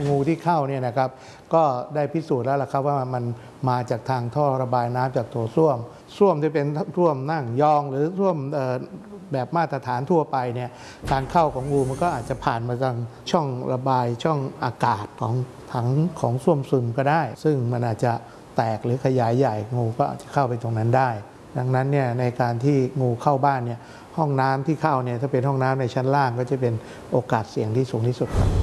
งูที่เข้าเนี่ยนะครับก็ได้พิสูจน์แล้วล่ะครับว่ามันมาจากทางท่อระบายน้ำจากโถส้วมที่เป็นส้วมนั่งยองหรือส้วมแบบมาตรฐานทั่วไปเนี่ยการเข้าของงูมันก็อาจจะผ่านมาทางช่องระบายช่องอากาศของถังของส้วมซึมก็ได้ซึ่งมันอาจจะแตกหรือขยายใหญ่งูก็อาจจะเข้าไปตรงนั้นได้ดังนั้นเนี่ยในการที่งูเข้าบ้านเนี่ยห้องน้ำที่เข้าเนี่ยถ้าเป็นห้องน้ำในชั้นล่างก็จะเป็นโอกาสเสี่ยงที่สูงที่สุดครับ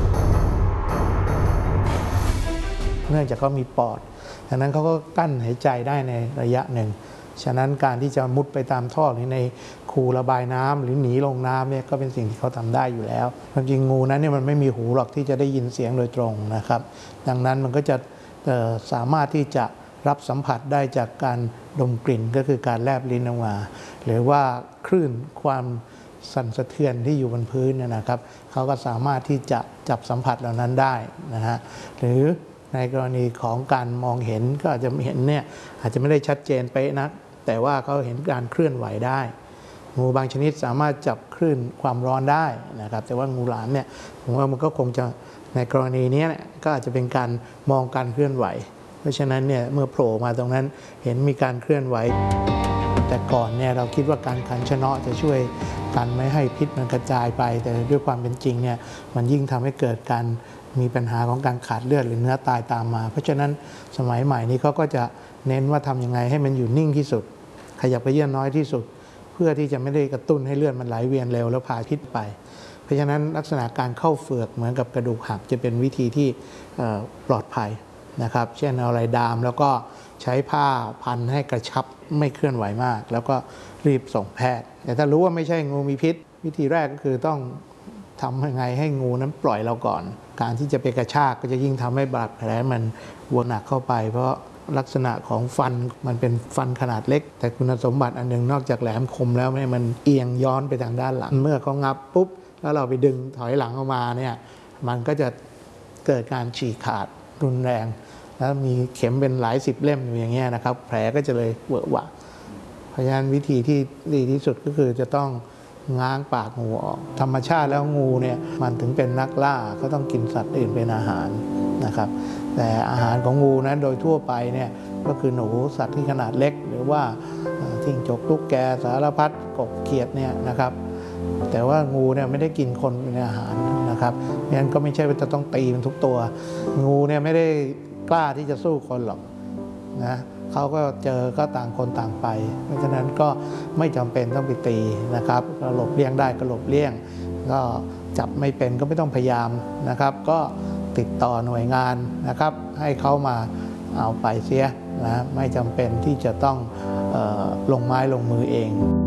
เนื่องจากเขามีปอดดังนั้นเขาก็กั้นหายใจได้ในระยะหนึ่งฉะนั้นการที่จะมุดไปตามท่อหรือในคูระบายน้ำหรือหนีลงน้ำเนี่ยก็เป็นสิ่งที่เขาทำได้อยู่แล้วความจริงงูนั้นเนี่ยมันไม่มีหูหรอกที่จะได้ยินเสียงโดยตรงนะครับดังนั้นมันก็จะสามารถที่จะรับสัมผัสได้จากการดมกลิ่นก็คือการแลบลิ้นออกมาหรือว่าคลื่นความสั่นสะเทือนที่อยู่บนพื้นนะครับเขาก็สามารถที่จะจับสัมผัสเหล่านั้นได้นะฮะหรือในกรณีของการมองเห็นก็อาจจะเห็นเนี่ยอาจจะไม่ได้ชัดเจนเป๊ะนักแต่ว่าเขาเห็นการเคลื่อนไหวได้งูบางชนิดสามารถจับคลื่นความร้อนได้นะครับแต่ว่างูหลามเนี่ยผมว่ามันก็คงจะในกรณีนี้ก็อาจจะเป็นการมองการเคลื่อนไหวเพราะฉะนั้นเนี่ยเมื่อโผล่มาตรงนั้นเห็นมีการเคลื่อนไหวแต่ก่อนเนี่ยเราคิดว่าการขันชะเนาะจะช่วยกันไม่ให้พิษมันกระจายไปแต่ด้วยความเป็นจริงเนี่ยมันยิ่งทำให้เกิดการมีปัญหาของการขาดเลือดหรือเนื้อตายตามมาเพราะฉะนั้นสมัยใหม่นี้เขาก็จะเน้นว่าทำยังไงให้มันอยู่นิ่งที่สุดขยับไปเยื่อนน้อยที่สุดเพื่อที่จะไม่ได้กระตุ้นให้เลือดมันไหลเวียนเร็วแล้วพาพิษไปเพราะฉะนั้นลักษณะการเข้าเฟือกเหมือนกับกระดูกหักจะเป็นวิธีที่ปลอดภัยนะครับเช่นเอาอะไรดามแล้วก็ใช้ผ้าพันให้กระชับไม่เคลื่อนไหวมากแล้วก็รีบส่งแพทย์แต่ถ้ารู้ว่าไม่ใช่งูมีพิษวิธีแรกก็คือต้องทำยังไงให้งูนั้นปล่อยเราก่อนการที่จะไปกระชากก็จะยิ่งทำให้บาดแผลมันวนหนักเข้าไปเพราะลักษณะของฟันมันเป็นฟันขนาดเล็กแต่คุณสมบัติอันหนึ่งนอกจากแหลมคมแล้วมันเอียงย้อนไปทางด้านหลังเมื่อเขางับปุ๊บแล้วเราไปดึงถอยหลังออกมาเนี่ยมันก็จะเกิดการฉีกขาดรุนแรงแล้วมีเข็มเป็นหลายสิบเล่มอยู่อย่างเงี้ยนะครับแผลก็จะเลยเวอะหวะเพราะฉะนั้นวิธีที่ดีที่สุดก็คือจะต้องง้างปากงูออกธรรมชาติแล้วงูเนี่ยมันถึงเป็นนักล่าก็ต้องกินสัตว์อื่นเป็นอาหารนะครับแต่อาหารของงูนั้นโดยทั่วไปเนี่ยก็คือหนูสัตว์ที่ขนาดเล็กหรือว่าจิ้งจกตุ๊กแกสารพัดกบเขียดเนี่ยนะครับแต่ว่างูเนี่ยไม่ได้กินคนเป็นอาหารนะครับงั้นก็ไม่ใช่ว่าจะต้องตีมันทุกตัวงูเนี่ยไม่ได้กล้าที่จะสู้คนหรอกนะเขาก็เจอก็ต่างคนต่างไปเพราะฉะนั้นก็ไม่จำเป็นต้องไปตีนะครับหลบเลี่ยงได้ก็หลบเลี่ยงก็จับไม่เป็นก็ไม่ต้องพยายามนะครับก็ติดต่อหน่วยงานนะครับให้เขามาเอาไปเสียนะไม่จำเป็นที่จะต้องลงไม้ลงมือเอง